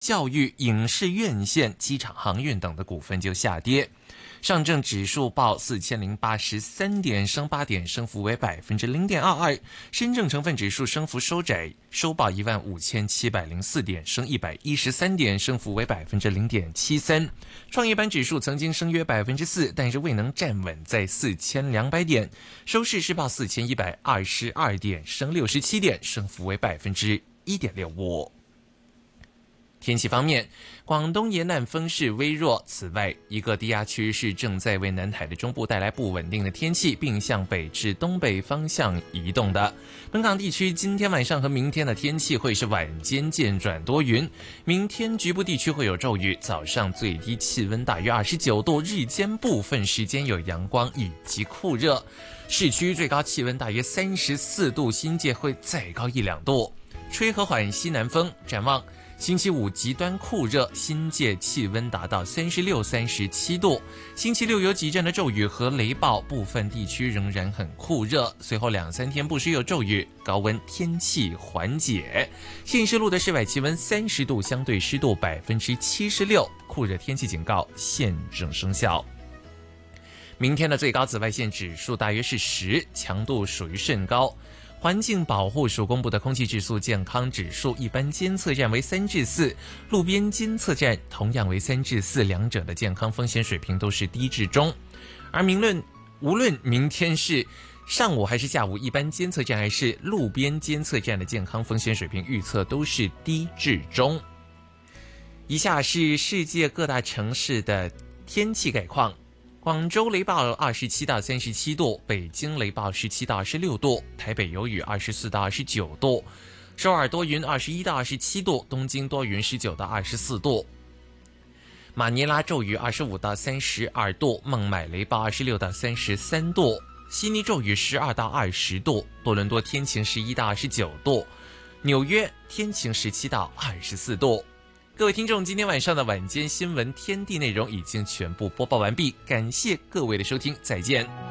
教育、影视院线、机场航运等的股份就下跌。上证指数报4083点，升8点，升幅为0.22%。深证成分指数升幅收窄，收报15704点，升113点，升幅为0.73%。创业板指数曾经升约4%，但是未能站稳在4200点，收市是报4122点，升67点，升幅为1.65%。天气方面，广东沿岸风势微弱，此外一个低压区是正在为南海的中部带来不稳定的天气，并向北至东北方向移动的。本港地区今天晚上和明天的天气会是晚间渐转多云，明天局部地区会有骤雨，早上最低气温大约29度，日间部分时间有阳光以及酷热，市区最高气温大约34度，新界会再高1-2度，吹和缓西南风。展望星期五极端酷热，新界气温达到36、37度。星期六有几阵的骤雨和雷暴，部分地区仍然很酷热。随后2-3天不时有骤雨，高温天气缓解。现时录的室外气温30度，相对湿度76%，酷热天气警告现正生效。明天的最高紫外线指数大约是10，强度属于甚高。环境保护署公布的空气质素健康指数，一般监测站为3至4，路边监测站同样为3至4，两者的健康风险水平都是低至中。而无论明天是上午还是下午，一般监测站还是路边监测站的健康风险水平预测都是低至中。以下是世界各大城市的天气概况。广州雷暴27到37度，北京雷暴17到26度，台北有雨24到29度，首尔多云21到27度，东京多云19到24度，马尼拉骤雨25到32度，孟买雷暴26到33度，悉尼骤雨12到20度，多伦多天晴11到29度，纽约天晴17到24度。各位听众，今天晚上的晚间新闻天地内容已经全部播报完毕，感谢各位的收听，再见。